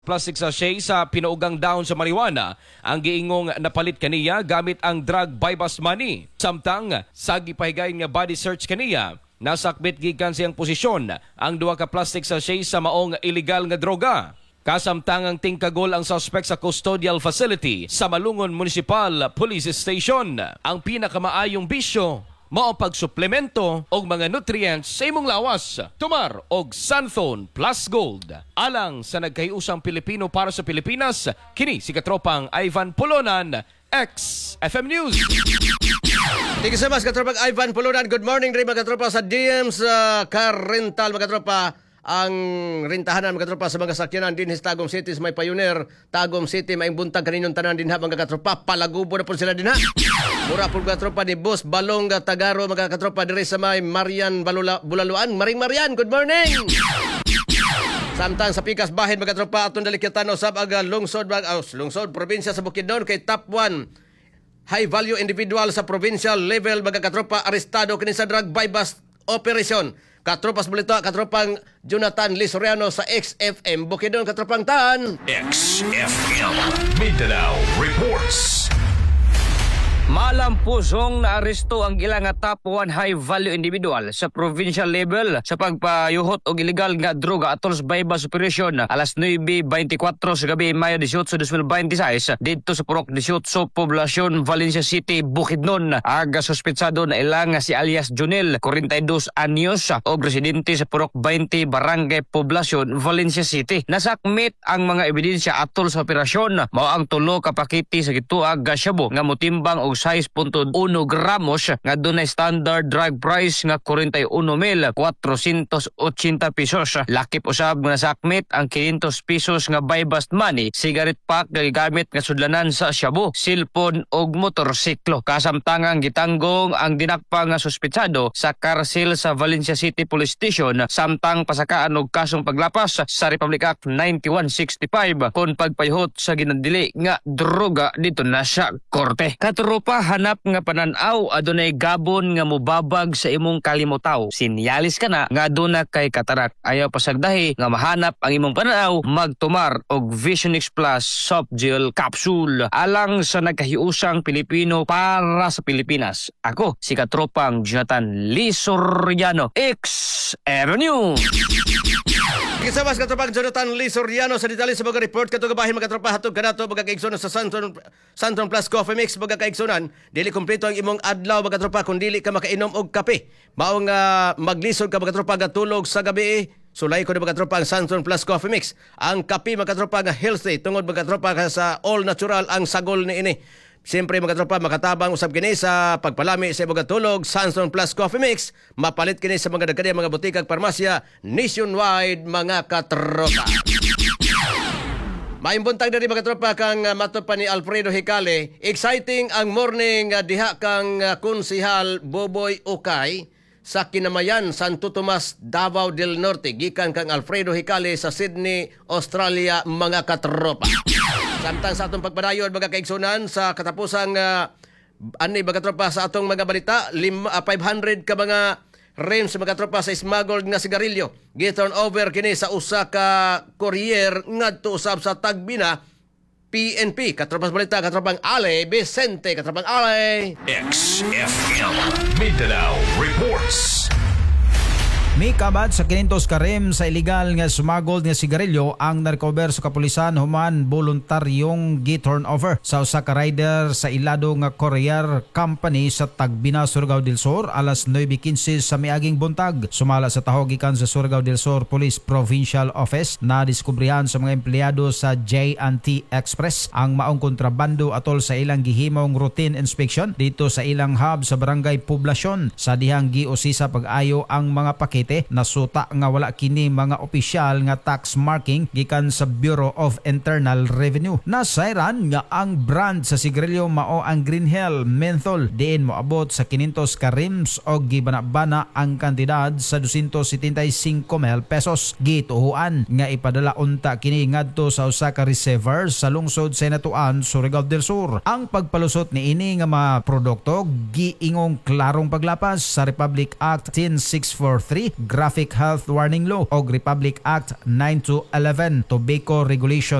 Plastic sachet sa pinaugang daon sa marijuana ang giingong napalit kaniya gamit ang drug bypass money. Samtang sa gipahigayon nga body search kaniya, nasakbit gikan siyang posisyon ang duha ka plastic sachet sa maong illegal nga droga. Kasamtangang tingkagol ang suspect sa custodial facility sa Malungon Municipal Police Station. Ang pinakamaayong bisyo mao pagsuplemento og mga nutrients sa imong lawas. Tumar og Santhone Plus Gold. Alang sa nagkahiusang Pilipino para sa Pilipinas, kini si katropang Ivan Polonan, XFM News. Thank you so much, katropang Ivan Polonan. Good morning rin mga katropa sa DMs Car Rental mga katropa. Ang rintahanan mga katropa sa mga sakyanan din sa Tagum City sa may Pioneer, Tagum City may buntag kaninyong tanan din ha mga katropa. Palagubo na po sila din ha. Mura po mga katropa ni Boss Balong Tagaro mga katropa diri sa may Marian Bulaluan. Maring Marian, good morning. Samtang sa Pikas Bahin mga katropa atong dalikitano sa lungsod probinsya sa Bukidnon kay top 1 high value individual sa provincial level mga katropa arestado kini sa drug bypass operation. Katropas Bulito, katropang Jonathan Lisoriano sa XFM Bukidnon, katropang Tan. XFM Mindanao Reports. Malampusong naaresto ang ilang top 1 high-value individual sa provincial level sa pagpayuhot og illegal nga droga atol sa bypass operation alas 9:24 sa gabi Mayo 18, 2026 dito sa Purok 18, Poblacion, Valencia City, Bukidnon. Aga suspetsado na ilang si alias Junel, 42 anyos og residente sa Purok 20, Barangay Poblacion, Valencia City. Nasakmit ang mga ebidensya atol sa operasyon. Mao ang tulo ka pakiti sa gituag nga shabu nga motimbang og 6.1 gramos nga dunay standard drug price nga 41,480 pesos. Lakip usab nga nasakmit ang 500 pesos nga bypass money, cigarette pack nga gigamit nga sudlanan sa shabu, cellphone og motorsiklo. Kasamtangang gitanggong ang dinakpa nga suspetsado sa karsel sa Valencia City Police Station samtang pasakaan og kasong paglapas sa Republic Act 9165 kon pagpayhot sa ginadili nga droga dito na sa korte. Katrupa hanap nga pananaw adunay gabon nga mubabag sa imong kalimutaw. Sinyalis ka na nga aduna kay katarak. Ayaw pasagdahi nga mahanap ang imong pananaw, magtumar og Visionix Plus soft gel capsule alang sa nagkahiusang Pilipino para sa Pilipinas. Ako si katropang Jonathan Lisoriano, XFM News. Kisabas katropang Jonathan Lisoriano sa detalye sa mga report katong gabahin mga katropa hatog kanato mga kaigsunan sa Santon Plus Coffee Mix mga kaigsunan. Dili kompleto ang imong adlaw mga katropa kung dili ka makainom og kape. Mao nga maglisod ka mga katropa gatulog sa gabi. Sulay ko na mga katropa ang Santon Plus Coffee Mix. Ang kape mga katropa nga healthy tungod mga katropa sa all natural ang sagol ni ini. Siyempre mga katropa, makatabang usab kini sa pagpalami sa mga tulog. Sanson Plus Coffee Mix, mapalit kini sa mga dagkani mga butikag parmasya nationwide mga katropa. Maimbuntag na rin mga katropa kang matopa ni Alfredo Hicale. Exciting ang morning diha kang konsihal Boboy Ukay sa Kinamayan, Santo Tomas, Davao del Norte. Gikan kang Alfredo Hicale sa Sydney, Australia mga katropa. Samtang sa atong pagpadayon mga kaigsunan sa katapusang ani mga tropa sa atong mga balita 500 ka mga rims mga tropa sa smuggled nga sigarilyo giturn over kini sa usa ka courier ngadto usab sa Tagbina PNP. Katropa sa balita katropang Ale Vicente, katropang Ale. XFM Mindanao Reports. May kabad sa 500 ka rim sa illegal nga smuggled nga sigarilyo ang narecover sa kapulisan human voluntaryong gi-turnover sa usa ka rider sa ilado nga courier company sa Tagbina, Surigao del Sur alas 9:15 sa miaging buntag. Sumala sa taho gikan sa Surigao del Sur Police Provincial Office na diskubrihan sa mga empleyado sa J&T Express ang maong kontrabando atol sa ilang gihimong routine inspection dito sa ilang hub sa Barangay Poblacion sa dihang giusisa pag-ayo ang mga pakete nasuta nga wala kini mga opisyal nga tax marking gikan sa Bureau of Internal Revenue. Nasayran nga ang brand sa sigarilyo mao ang Green Hell Menthol diin moabot sa 500 ka rims og gibana-bana ang kantidad sa 275,000 pesos. Gituhuan nga ipadala unta kini ngadto sa usa ka receiver sa lungsod sa Natuan, Surigao del Sur. Ang pagpalusot ni ini nga mga produkto giingong klarong paglapas sa Republic Act 10643 City Graphic Health Warning Law o Republic Act 9211 Tobacco Regulation